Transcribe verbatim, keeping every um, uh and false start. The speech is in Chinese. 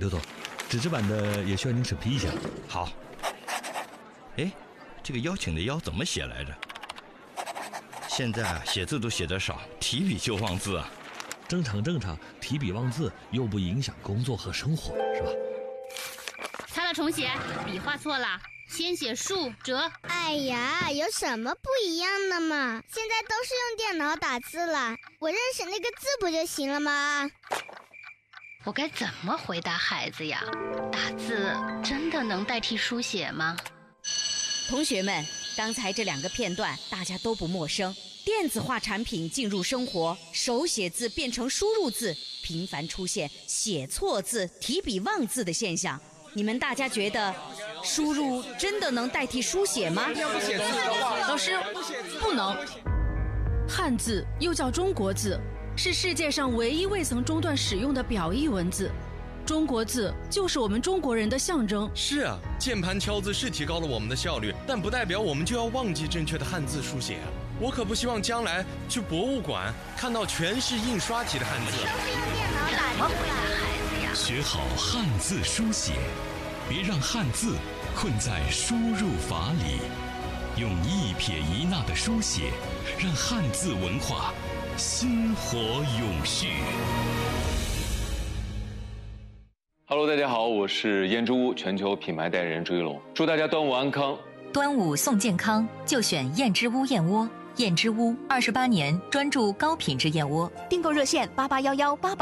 刘总，纸质版的也需要您审批一下。 好。哎，这个邀请的邀怎么写来着？现在啊，写字都写得少，提笔就忘字啊。 正常正常，提笔忘字又不影响工作和生活，是吧？ 擦了重写，笔画错了，先写竖折。 哎呀，有什么不一样的嘛？现在都是用电脑打字了，我认识那个字不就行了吗？ 我该怎么回答孩子呀？打字真的能代替书写吗？ 同学们，刚才这两个片段大家都不陌生。电子化产品进入生活，手写字变成输入字，频繁出现写错字、提笔忘字的现象。你们大家觉得输入真的能代替书写吗？ 老师，不能。汉字又叫中国字，是世界上唯一未曾中断使用的表意文字。中国字就是我们中国人的象征。 是啊，键盘敲字是提高了我们的效率，但不代表我们就要忘记正确的汉字书写啊！我可不希望将来去博物馆看到全是印刷体的汉字。 怎么回答孩子呀？ 学好汉字书写，别让汉字困在输入法里，用一撇一捺的书写，让汉字文化薪火永续。 Hello， 大家好，我是燕之屋全球品牌代言人朱一龙，祝大家端午安康。 端午送健康，就选燕之屋燕窝。燕之屋二十八年专注高品质燕窝， 订购热线八八幺幺八八。